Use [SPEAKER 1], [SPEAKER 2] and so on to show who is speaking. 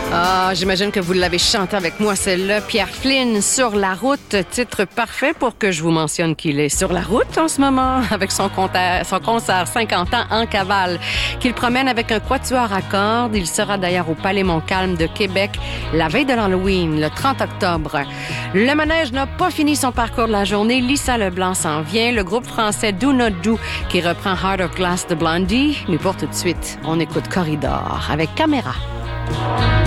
[SPEAKER 1] Ah, j'imagine que vous l'avez chanté avec moi, celle-là. Pierre Flynn, Sur la route, titre parfait pour que je vous mentionne qu'il est sur la route en ce moment avec son concert 50 ans en cavale, qu'il promène avec un quatuor à cordes. Il sera d'ailleurs au Palais Montcalm de Québec la veille de l'Halloween, le 30 octobre. Le manège n'a pas fini son parcours de la journée. Lisa Leblanc s'en vient. Le groupe français Do Not Do qui reprend Heart of Glass de Blondie. Mais pour tout de suite, on écoute Corridor avec Caméra.